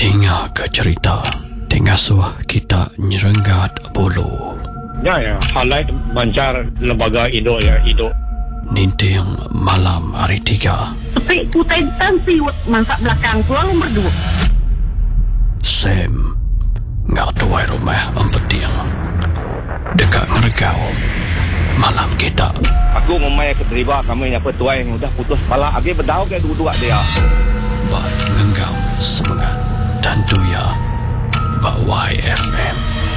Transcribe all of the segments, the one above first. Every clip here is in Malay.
Dengar ke cerita Dengar suah kita nyerenggat bulu. Ya, highlight bancar lembaga Indo ya, Indo. Ninting malam hari 3. Tapi putai tansi mangkak belakang pulang nomor 2. Sam ngak tuai rumah empeting dekat ngeregau malam kita. Aku memang keterima kami yang petuai yang udah putus kepala. Agi berdau ke dua-dua dia. Bak ngenggam semangat dan doya Bak YFM.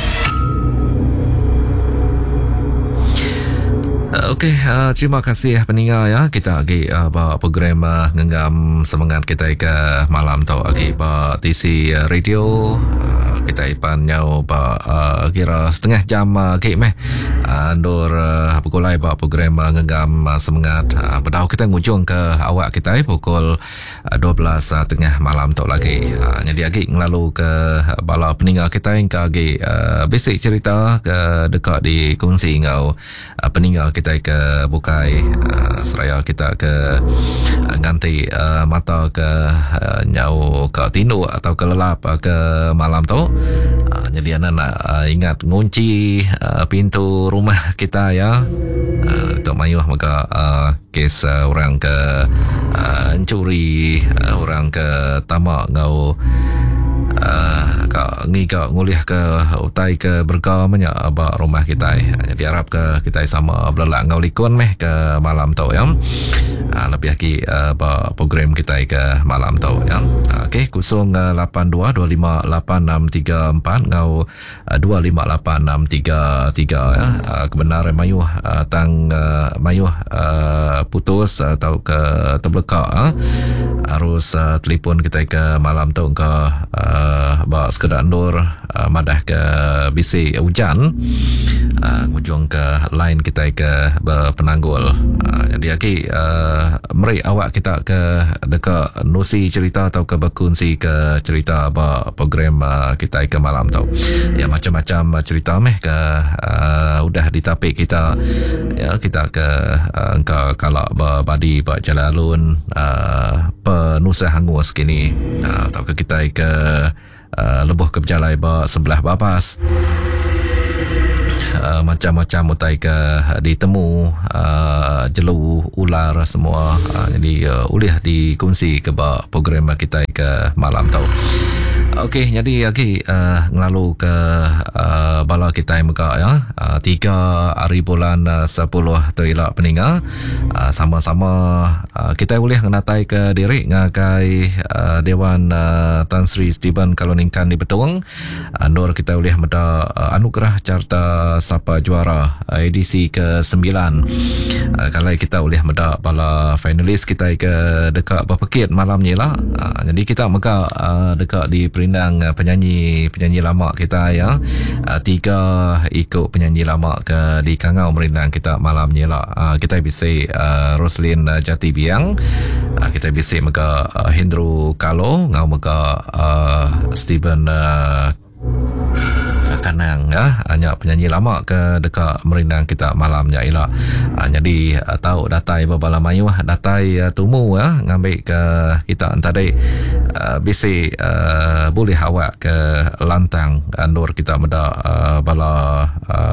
Okey, terima kasih pendengar ya. Kita lagi program ngenggam semangat kita ke malam tu lagi TC Radio. Kita ipan nyau kira setengah jam Andur pukul lain program ngenggam semangat. Pedau kita ngujung ke awak kita pukul 12 tengah malam tu lagi. Jadi lagi ngelalu ke bala pendengar kita yang lagi basic cerita ke dekat di kongsi ngau pendengar kita ke bukai seraya kita ke ganti mata ke nyau ke tindu atau ke lelap ke malam tu. Jadi anda nak ingat ngunci pintu rumah kita ya. Untuk mayuh maka kes orang ke curi, orang ke tamak ngau ngika nguliah ke utai ke berga banyak abak rumah kita. Jadi harap ke kita sama belak ngau likun ke malam tu ya. Lebih lagi program kita ke malam tu ya. Okey 082258634 ngau 258633 ya. Kebenaran mayuh tang mayuh putus atau ke terbelakang harus telefon kita ke malam tu ke bak sekedar nur madah ke bisi hujan ngujung ke line kita ke penanggul. Jadi lagi meri awak kita ke dekat nusi cerita atau ke berkongsi ke cerita program kita ke malam tu ya, macam-macam cerita ke udah ditapik kita ya, kita ke kalau badi Jalalun penusah hangus kini atau ke kita ke lebuh ke berjalai sebelah bapas. Macam-macam utai ke ditemu jelu ular semua. Jadi uliah dikongsi ke program kita ke malam tu. Okey, jadi lagi ngelalu ke bala kita yang muka ya. 3 hari bulan 10 tu ilak peninggal. Sama-sama kita boleh ngenatai ke diri ngakai Dewan Tan Sri Stephen Kaloningkan di Betuang. Nur kita boleh meda anugerah carta Sapa Juara edisi ke-9. Kalau kita boleh meda bala finalis kita ke dekat berpekit malam ni lah. Jadi kita muka dekat di perindang penyanyi lama kita ya. 3 ikut penyanyi lama ke di Kangau merindang kita malam ni lah. Kita bisik Roslyn Jati Biang, kita bisik muka Hendro Kalo ngau muka Stephen Kanang ya, hanya penyanyi lama ke dekat merindang kita malamnya ialah. Jadi tahu datai babala mayu datai tumu ya ngambil ke kita tadi bisi boleh awak ke lantang nur kita meda bala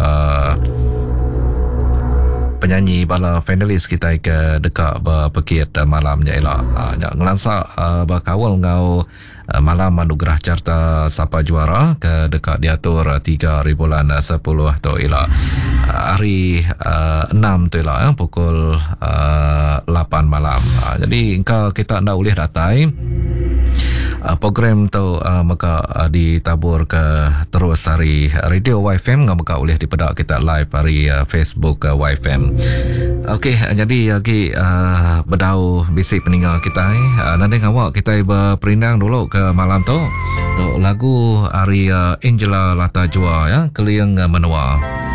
penyanyi bala finalis kita ke dekat berpekit malamnya ialah ngelansak bakawal ngau malam anugerah carta Sapa Juara ke dekat diatur 3 bulan 10 tu ialah hari 6 tu ialah pukul 8 malam. Jadi engkau kita ndak boleh datai program tu maka ditabur ke terus hari Radio YFM maka boleh dipedak kita live hari Facebook YFM. Okey, jadi lagi berdau bisik peninggal kita nanti awak kita berperindang dulu ke malam tu untuk lagu hari Angela Lata Jua ya, Keliang Menua.